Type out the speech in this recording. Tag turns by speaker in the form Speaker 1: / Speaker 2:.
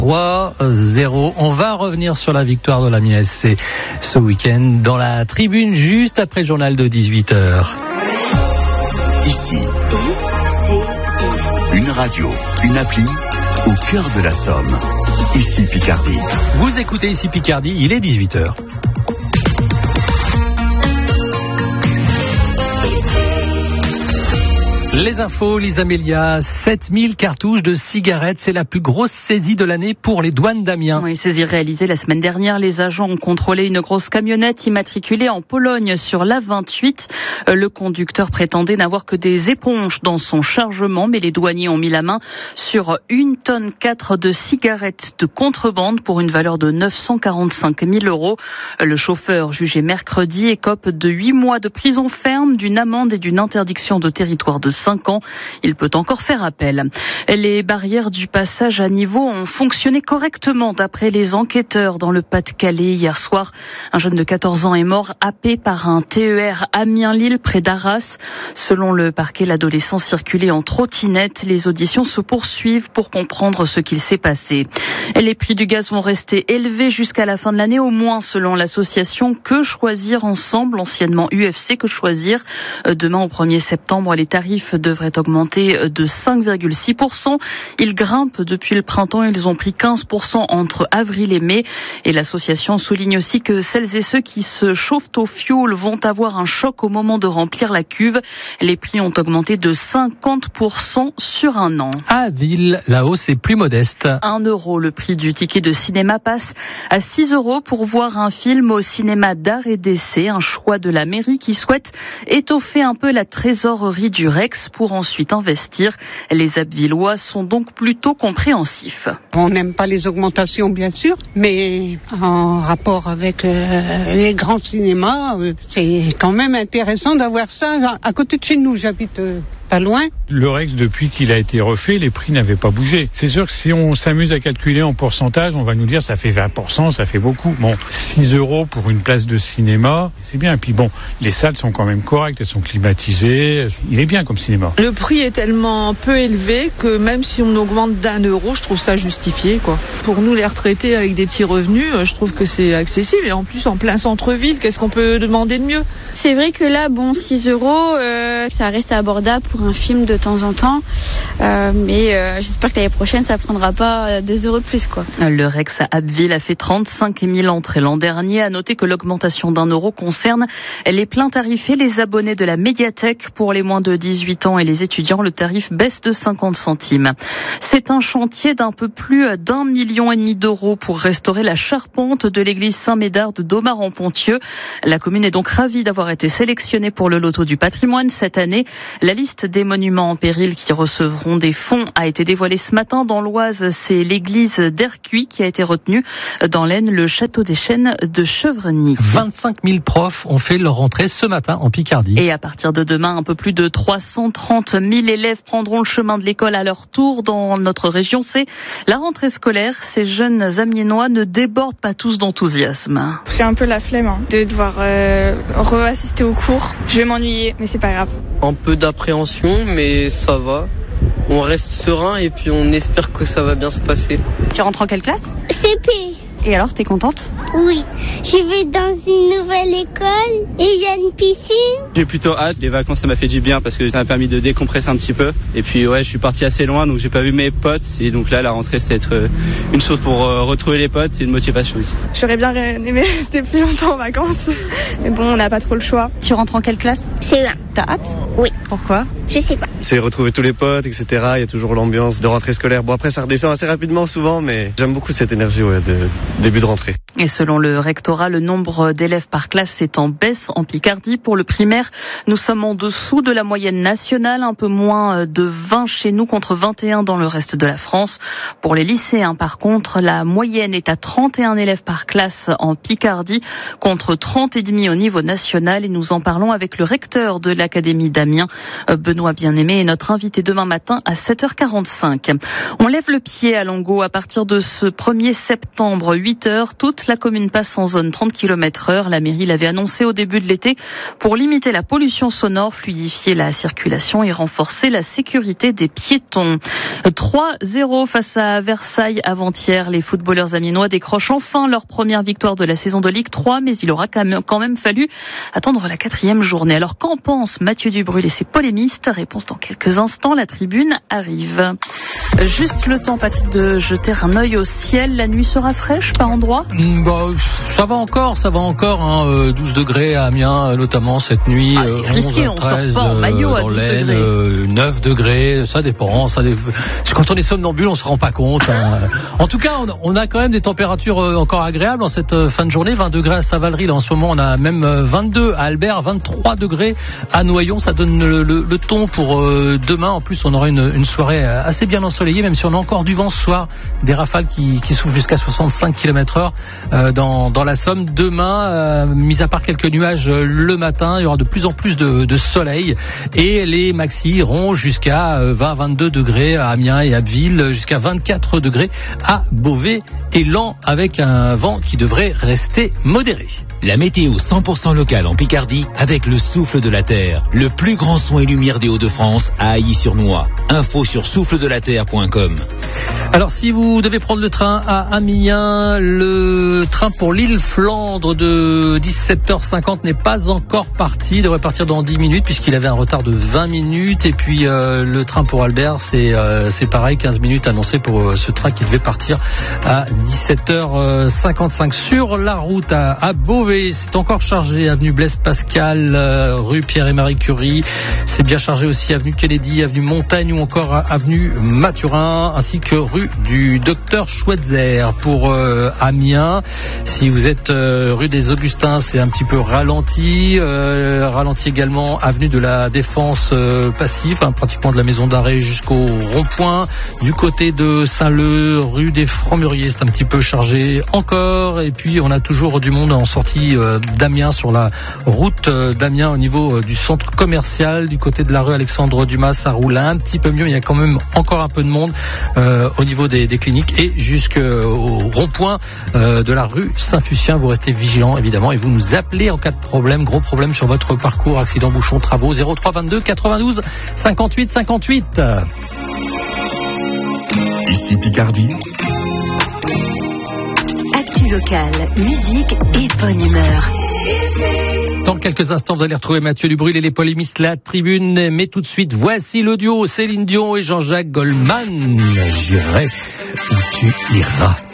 Speaker 1: 3-0. On va revenir sur la victoire de la MSC ce week-end dans la tribune juste après le journal de 18h.
Speaker 2: Ici, une radio, une appli au cœur de la Somme. Ici Picardie.
Speaker 1: Vous écoutez Ici Picardie, il est 18h. Les infos, Lisa Melia, 7000 cartouches de cigarettes, c'est la plus grosse saisie de l'année pour les douanes d'Amiens.
Speaker 3: Oui, saisie réalisée la semaine dernière, les agents ont contrôlé une grosse camionnette immatriculée en Pologne sur l'A28. Le conducteur prétendait n'avoir que des éponges dans son chargement, mais les douaniers ont mis la main sur 1,4 tonne de cigarettes de contrebande pour une valeur de 945 000 €. Le chauffeur, jugé mercredi, écope de 8 mois de prison ferme, d'une amende et d'une interdiction de territoire de 5 ans. Il peut encore faire appel. Les barrières du passage à niveau ont fonctionné correctement d'après les enquêteurs dans le Pas-de-Calais. Hier soir, un jeune de 14 ans est mort happé par un TER Amiens-Lille près d'Arras. Selon le parquet, l'adolescent circulait en trottinette. Les auditions se poursuivent pour comprendre ce qu'il s'est passé. Et les prix du gaz vont rester élevés jusqu'à la fin de l'année, au moins selon l'association Que Choisir Ensemble, anciennement UFC Que Choisir. Demain, au 1er septembre, les tarifs devraient augmenter de 5,6%. Ils grimpent depuis le printemps. Ils ont pris 15% entre avril et mai. Et l'association souligne aussi que celles et ceux qui se chauffent au fioul vont avoir un choc au moment de remplir la cuve. Les prix ont augmenté de 50% sur un an.
Speaker 1: À Ville, la hausse est plus modeste.
Speaker 3: 1 €. Le prix du ticket de cinéma passe à 6 € pour voir un film au cinéma d'art et d'essai. Un choix de la mairie qui souhaite étoffer un peu la trésorerie du Rex pour ensuite investir. Les Abbvillois sont donc plutôt compréhensifs.
Speaker 4: On n'aime pas les augmentations, bien sûr, mais en rapport avec les grands cinémas, c'est quand même intéressant d'avoir ça à côté de chez nous. J'habite pas loin.
Speaker 5: Le Rex, depuis qu'il a été refait, les prix n'avaient pas bougé. C'est sûr que si on s'amuse à calculer en pourcentage, on va nous dire ça fait 20%, ça fait beaucoup. Bon, 6 € pour une place de cinéma, c'est bien. Et puis bon, les salles sont quand même correctes, elles sont climatisées. Il est bien comme cinéma.
Speaker 6: Le prix est tellement peu élevé que même si on augmente d'1 €, je trouve ça justifié, quoi. Pour nous, les retraités avec des petits revenus, je trouve que c'est accessible. Et en plus, en plein centre-ville, qu'est-ce qu'on peut demander de mieux ?
Speaker 7: C'est vrai que là, 6 €, ça reste abordable pour un film de temps en temps, mais j'espère que l'année prochaine ça prendra pas 2 € de plus, quoi.
Speaker 3: Le Rex à Abbeville a fait 35 000 entrées l'an dernier. À noter que l'augmentation d'1 € concerne les pleins tarifés, les abonnés de la médiathèque. Pour les moins de 18 ans et les étudiants, le tarif baisse de 50 centimes. C'est un chantier d'un peu plus d'1,5 million € pour restaurer la charpente de l'église Saint-Médard de Domare-en-Ponthieu. La commune est donc ravie d'avoir été sélectionnée pour le loto du patrimoine cette année. La liste des monuments en péril qui recevront des fonds a été dévoilée ce matin. Dans l'Oise, c'est l'église d'Ercuy qui a été retenue. Dans l'Aisne, le château des Chênes de Chevreny.
Speaker 1: 25 000 profs ont fait leur entrée ce matin en Picardie.
Speaker 3: Et à partir de demain, un peu plus de 330 000 élèves prendront le chemin de l'école à leur tour dans notre région. C'est la rentrée scolaire. Ces jeunes Amiénois ne débordent pas tous d'enthousiasme.
Speaker 8: J'ai un peu la flemme de devoir re-assister aux cours. Je vais m'ennuyer, mais c'est pas grave.
Speaker 9: Un peu d'appréhension, mais ça va. On reste serein et puis on espère que ça va bien se passer.
Speaker 10: Tu rentres en quelle classe ?
Speaker 11: CP.
Speaker 10: Et alors, t'es contente ?
Speaker 11: Oui, je vais dans une nouvelle école et il y a une piscine.
Speaker 12: J'ai plutôt hâte, les vacances ça m'a fait du bien parce que ça m'a permis de décompresser un petit peu. Et puis ouais, je suis parti assez loin donc j'ai pas vu mes potes et donc là la rentrée c'est être une chose pour retrouver les potes, c'est une motivation aussi.
Speaker 8: J'aurais bien aimé rester plus longtemps en vacances, mais bon on n'a pas trop le choix.
Speaker 10: Tu rentres en quelle classe ?
Speaker 11: CE1.
Speaker 10: T'as hâte ?
Speaker 11: Oui.
Speaker 10: Pourquoi ?
Speaker 11: Je sais pas.
Speaker 13: C'est retrouver tous les potes, etc. Il y a toujours l'ambiance de rentrée scolaire. Bon après ça redescend assez rapidement souvent, mais j'aime beaucoup cette énergie de début de rentrée.
Speaker 3: Et selon le rectorat, le nombre d'élèves par classe est en baisse en Picardie. Pour le primaire, nous sommes en dessous de la moyenne nationale, un peu moins de 20 chez nous contre 21 dans le reste de la France. Pour les lycéens, par contre, la moyenne est à 31 élèves par classe en Picardie contre 30,5 au niveau national. Et nous en parlons avec le recteur de l'Académie d'Amiens, Benoît Bien-Aimé, est notre invité demain matin à 7h45. On lève le pied à Longo à partir de ce 1er septembre. 8h. Toute la commune passe en zone 30 km/h. La mairie l'avait annoncé au début de l'été pour limiter la pollution sonore, fluidifier la circulation et renforcer la sécurité des piétons. 3-0 face à Versailles avant-hier. Les footballeurs amiénois décrochent enfin leur première victoire de la saison de Ligue 3, mais il aura quand même fallu attendre la 4e journée. Alors qu'en pense Mathieu Dubrul et ses polémistes? Réponse dans quelques instants, la tribune arrive. Juste le temps, Patrick, de jeter un œil au ciel. La nuit sera fraîche par endroits?
Speaker 1: Ça va encore, 12 degrés à Amiens, notamment cette nuit.
Speaker 3: C'est risqué, on sort pas en maillot à 12 degrés.
Speaker 1: 9 degrés, ça dépend. Quand on est somnambule, on se rend pas compte. En tout cas, on a quand même des températures encore agréables en cette fin de journée. 20 degrés à Saint-Valery, là en ce moment, on a même 22 à Albert, 23 degrés à Noyon. Ça donne le ton pour demain. En plus, on aura une soirée assez bien ensoleillée, même si on a encore du vent ce soir, des rafales qui soufflent jusqu'à 65 km/h dans la Somme. Demain, mis à part quelques nuages le matin, il y aura de plus en plus de soleil et les maxi iront jusqu'à 20-22 degrés à Amiens et Abbeville, jusqu'à 24 degrés à Beauvais et Laon, avec un vent qui devrait rester modéré.
Speaker 14: La météo 100% locale en Picardie avec le souffle de la terre. Le plus grand son et lumière des Hauts-de-France à Ailly-sur-Noix. Info sur souffledelaterre.com.
Speaker 1: Alors si vous devez prendre le train à Amiens, le train pour l'île Flandre de 17h50 n'est pas encore parti. Il devrait partir dans 10 minutes puisqu'il avait un retard de 20 minutes. Et puis le train pour Albert, c'est pareil, 15 minutes annoncé pour ce train qui devait partir à 17h55. Sur la route à Beauvais, c'est encore chargé, avenue Blaise Pascal, rue Pierre et Marie Curie. C'est bien chargé aussi avenue Kennedy, avenue Montaigne ou encore avenue Mathurin, ainsi que rue du Docteur Schweitzer. Pour Amiens, si vous êtes rue des Augustins, c'est un petit peu ralenti. Ralenti également avenue de la Défense Passif, pratiquement de la maison d'arrêt jusqu'au rond-point. Du côté de Saint-Leu, rue des Francs-Muriers, c'est un petit peu chargé encore. Et puis on a toujours du monde en sortie d'Amiens, sur la route d'Amiens au niveau du centre commercial. Du côté de la rue Alexandre Dumas, ça roule un petit peu mieux. Il y a quand même encore un peu de monde au niveau des cliniques et jusqu'au rond-point de la rue Saint-Fucien. Vous restez vigilants évidemment et vous nous appelez en cas de problème, gros problème sur votre parcours, accident, bouchon, travaux, 03 22 92 58 58.
Speaker 2: Ici Picardie.
Speaker 15: Actu locale, musique et bonne humeur.
Speaker 1: Dans quelques instants, vous allez retrouver Mathieu Dubrul et les polémistes, la tribune. Mais tout de suite, voici l'audio. Céline Dion et Jean-Jacques Goldman. J'irai où tu iras.